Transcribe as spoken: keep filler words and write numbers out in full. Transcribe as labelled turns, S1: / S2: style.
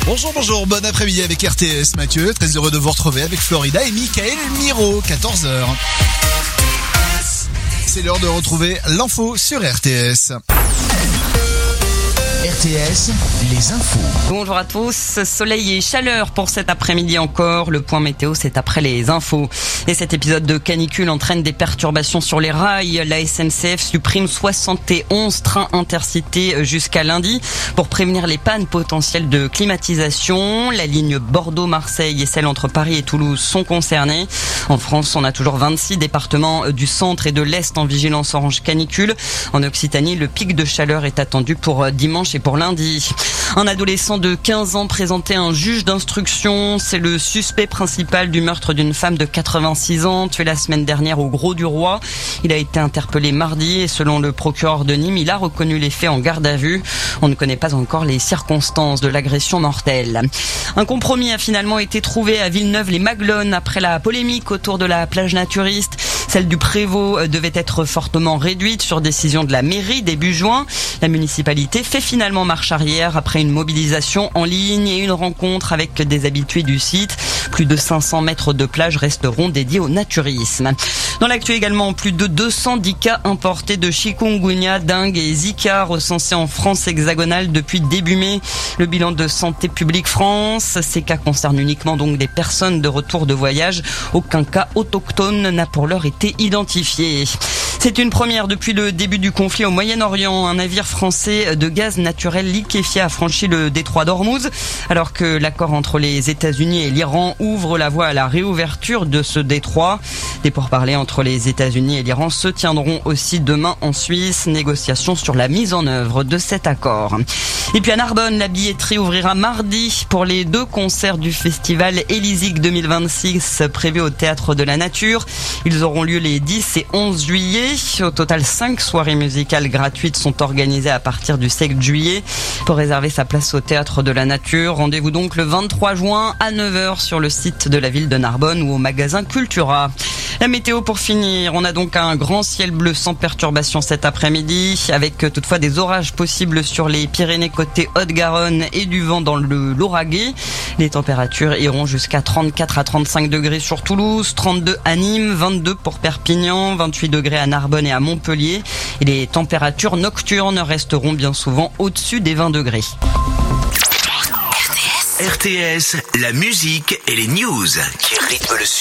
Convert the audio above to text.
S1: Bonjour, bonjour, bon après-midi avec R T S, Mathieu, très heureux de vous retrouver avec Florida et Mickaël Miro, quatorze heures. C'est l'heure de retrouver l'info sur R T S.
S2: R T S, les infos.
S3: Bonjour à tous, soleil et chaleur pour cet après-midi encore. Le point météo, c'est après les infos. Et cet épisode de canicule entraîne des perturbations sur les rails. La S N C F supprime soixante et onze trains intercités jusqu'à lundi pour prévenir les pannes potentielles de climatisation. La ligne Bordeaux-Marseille et celle entre Paris et Toulouse sont concernées. En France, on a toujours vingt-six départements du centre et de l'est en vigilance orange canicule. En Occitanie, le pic de chaleur est attendu pour dimanche et pour lundi. Un adolescent de quinze ans présenté à un juge d'instruction. C'est le suspect principal du meurtre d'une femme de quatre-vingt-six ans tuée la semaine dernière au Grau-du-Roi. Il a été interpellé mardi et selon le procureur de Nîmes, il a reconnu les faits en garde à vue. On ne connaît pas encore les circonstances de l'agression mortelle. Un compromis a finalement été trouvé à Villeneuve-les-Maglones après la polémique autour de la plage naturiste. Celle du Prévost devait être fortement réduite sur décision de la mairie début juin. La municipalité fait finalement marche arrière après une mobilisation en ligne et une rencontre avec des habitués du site. Plus de cinq cents mètres de plage resteront dédiés au naturisme. Dans l'actu également, plus de deux cent dix cas importés de chikungunya, dengue et Zika recensés en France hexagonale depuis début mai. Le bilan de Santé publique France, ces cas concernent uniquement donc des personnes de retour de voyage. Aucun cas autochtone n'a pour l'heure été identifié. C'est une première depuis le début du conflit au Moyen-Orient. Un navire français de gaz naturel liquéfié a franchi le détroit d'Ormuz, alors que l'accord entre les États-Unis et l'Iran ouvre la voie à la réouverture de ce détroit. Des pourparlers entre les États-Unis et l'Iran se tiendront aussi demain en Suisse. Négociations sur la mise en œuvre de cet accord. Et puis à Narbonne, la billetterie ouvrira mardi pour les deux concerts du festival Élysik deux mille vingt-six prévus au Théâtre de la Nature. Ils auront lieu les dix et onze juillet. Au total, cinq soirées musicales gratuites sont organisées à partir du sept juillet. Pour réserver sa place au Théâtre de la Nature, rendez-vous donc le vingt-trois juin à neuf heures sur le site de la ville de Narbonne ou au magasin Cultura. La météo pour finir, on a donc un grand ciel bleu sans perturbation cet après-midi, avec toutefois des orages possibles sur les Pyrénées côté Haute-Garonne et du vent dans le Lauragais. Les températures iront jusqu'à trente-quatre à trente-cinq degrés sur Toulouse, trente-deux à Nîmes, vingt-deux pour Perpignan, vingt-huit degrés à Narbonne et à Montpellier. Et les températures nocturnes resteront bien souvent au-dessus des vingt degrés.
S2: R T S, la musique et les news qui rythment le